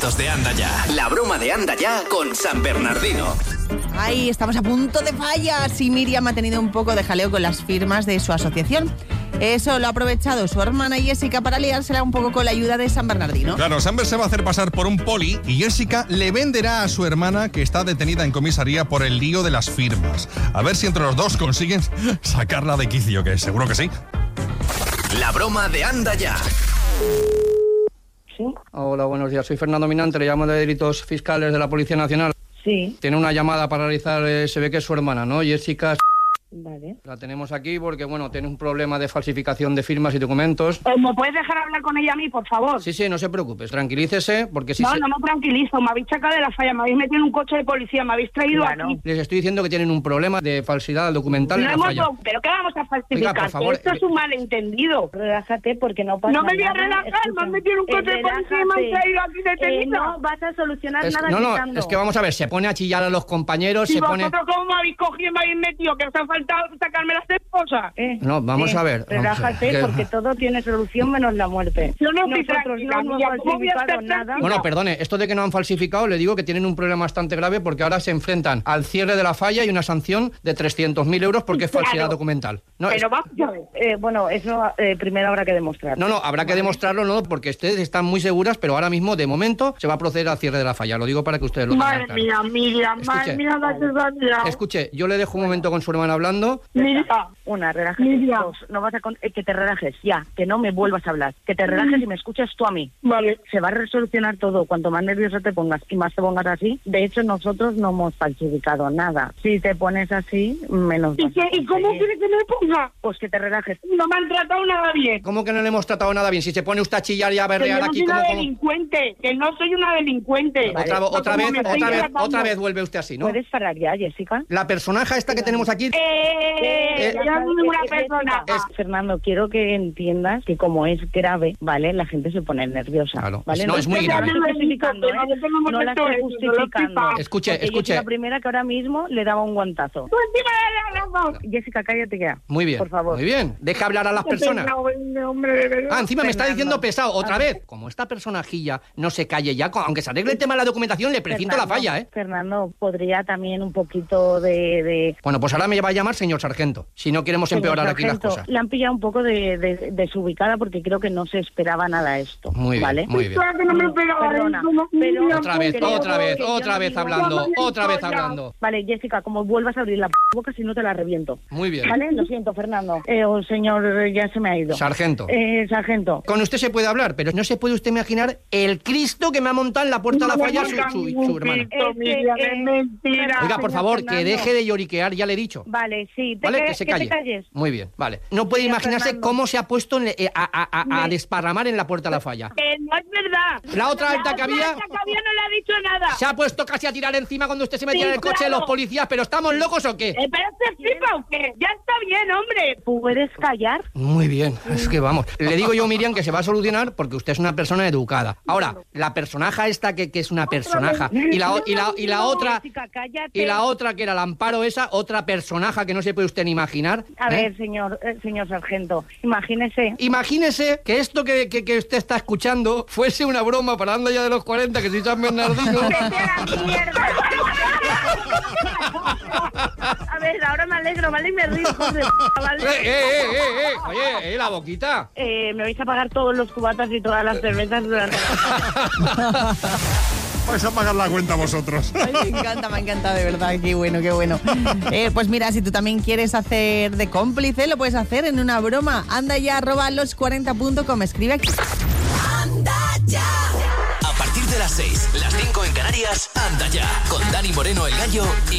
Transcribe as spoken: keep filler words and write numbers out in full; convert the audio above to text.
momentos de Anda Ya. La broma de Anda Ya con San Bernardino. Ay, estamos a punto de fallas y Miriam ha tenido un poco de jaleo con las firmas de su asociación. Eso lo ha aprovechado su hermana Jessica para liársela un poco con la ayuda de San Bernardino. Claro, Samber se va a hacer pasar por un poli y Jessica le venderá a su hermana, que está detenida en comisaría por el lío de las firmas. A ver si entre los dos consiguen sacarla de quicio, que seguro que sí. La broma de Anda Ya. ¿Sí? Hola, buenos días. Soy Fernando Minante, le llamo de Delitos Fiscales de la Policía Nacional. Sí. Tiene una llamada para realizar, eh, se ve que es su hermana, ¿no? Jessica. Vale. La tenemos aquí porque, bueno, tiene un problema de falsificación de firmas y documentos. ¿Me puedes dejar hablar con ella a mí, por favor? Sí, sí, no se preocupe, tranquilícese, porque si No, se... no me tranquilizo, me habéis sacado de la falla, me habéis metido en un coche de policía, me habéis traído Claro. aquí. Les estoy diciendo que tienen un problema de falsidad documental No en la hemos falla. do- ¿Pero qué vamos a falsificar? Oiga, por Que favor, esto es un malentendido. Relájate porque no pasa No nada. me voy a relajar, Escucha, me han metido en un coche eh, de policía y me han relájate. traído aquí detenida. Eh, no vas a solucionar Es- nada no, no, gritando. es que vamos a ver, se pone a chillar a los compañeros, ¿Y se pone... vosotros cómo me habéis cogido y me habéis metido? Que os ha faltado sacarme las esposas. Eh, No, vamos eh, a ver, vamos a Relájate ver. porque todo tiene solución menos la muerte. Yo no estoy Nosotros tranquila, no hemos mira, ¿cómo voy a falsificado estar nada. tranquila? Bueno, perdone, esto de que no han falsificado, le digo que tienen un problema bastante grave porque ahora se enfrentan al cierre de la falla y una sanción de trescientos mil euros porque es falsidad Claro. documental. No, Pero es- vamos a ver. Eh, bueno, eso eh, primero habrá que demostrar. no, no, habrá que demostrarlo, no, porque ustedes están muy seguras, pero ahora mismo, de momento, se va a proceder al cierre de la falla. Lo digo para que ustedes lo tengan Madre claro. mía, Miriam, madre Escuche. mía, la que se ha liado. Escuche, yo le dejo un momento con su hermana hablando. Mira, Una, relájate. Miriam. Dos, no vas a con- eh, que te relajes, ya, que no me vuelvas a hablar. Que te relajes y me escuches tú a mí. vale. Se va a resolucionar todo. Cuanto más nervioso te pongas y más te pongas así. De hecho, nosotros no hemos falsificado nada. Si te pones así, menos ¿Y, vas a qué, ¿Y cómo conseguir. quiere que me ponga? Pues que te relajes. No me han tratado nada bien. ¿Cómo que no le hemos tratado nada bien? Si se pone usted a chillar y a Que yo berrear no aquí soy como... una como- delincuente, que no soy una delincuente. Otra, No, otra como vez, me otra estáis vez, tratando. otra vez vuelve usted así, ¿no? ¿Puedes parar ya, Jessica? La personaje esta que tenemos aquí... Eh, Eh, yo no soy ninguna Eh, eh, persona. Jessica, Fernando, quiero que entiendas que como es grave, ¿vale? La gente se pone nerviosa. Claro. ¿Vale? No, es muy la grave. estoy justificando, ¿eh? Nosotros no hemos No la hecho estoy eso, no lo estoy justificando. pagando. Escuche, Porque yo escuche. soy la primera que ahora mismo le daba un guantazo. Tú encima de la razón. Jessica, cállate ya. Muy bien, Por favor. muy bien. Deja hablar a las personas. Hombre, de verdad. Ah, encima me está Fernando. diciendo pesado, otra vez. Como esta personajilla no se calle ya, co- aunque se arregle el tema de la documentación, le precinto la Fernando, falla, ¿eh? Fernando, podría también un poquito de... de... Bueno, pues ahora me va a llamar señor sargento, si no queremos empeorar Señor aquí las Sargento, cosas. Le han pillado un poco de, de- desubicada porque creo que no se esperaba nada esto. Muy bien, ¿vale? muy bien. Claro que no me esperaba Perdona, eso, no, pero- Miriam, Otra vez, creo otra vez, que yo otra no vez digo- hablando, Ya, otra vez ya. hablando. Vale, Jessica, como vuelvas a abrir la p boca, si no te la reviento. Muy bien. ¿Vale? Lo siento, Fernando. Eh, o señor, eh, ya se me ha ido. Sargento. Eh, sargento. Con usted se puede hablar, pero no se puede usted imaginar el Cristo que me ha montado en la puerta de la falla su, su- su hermana. Cristo, Es que, Miriam, eh, es mentira. Oiga, por señor favor, que Fernando. deje de lloriquear, ya le he dicho. Vale, sí. Te ¿Vale? ca- Que se te calle. calles. Muy bien, vale. No puede Señor imaginarse Fernando. cómo se ha puesto en- eh, a, a- a- a Me- desparramar en la puerta de la falla. Que no es verdad. La otra alta que otra había- alta que había no le ha dicho nada. Se ha puesto casi a tirar encima cuando usted se metía Sí, en el coche de claro. los policías, pero ¿estamos locos o qué? Eh, ¿Pero este flipa o qué? Ya está bien, hombre. ¿Puedes callar? Muy bien, es que vamos. Le digo yo, Miriam, que se va a solucionar porque usted es una persona educada. Ahora, la personaja esta que, que es una personaja y la, o- y la, y la otra Jessica, cállate. y la otra que era el Amparo esa, otra personaja que no se puede usted ni imaginar. A ¿eh? ver, señor, eh, señor sargento, imagínese. Imagínese que esto que, que, que usted está escuchando fuese una broma para Anda Ya de los cuarenta, que soy San Bernardino. ¡Vete a la mierda! A ver, ahora me alegro, ¿vale? Y me río, hijos de p***, ¡Eh, ¿vale? eh, eh, eh, eh! Oye, eh, la boquita. Eh, me vais a pagar todos los cubatas y todas las cervezas durante la... Vais a pagar la cuenta vosotros. Ay, me encanta, me encanta, de verdad, qué bueno, qué bueno. Eh, pues mira, si tú también quieres hacer de cómplice, lo puedes hacer en una broma. Anda ya, arroba los cuarenta punto com, escribe aquí. Anda Ya. A partir de las seis, las cinco en Canarias, Anda Ya. Con Dani Moreno, el Gallo y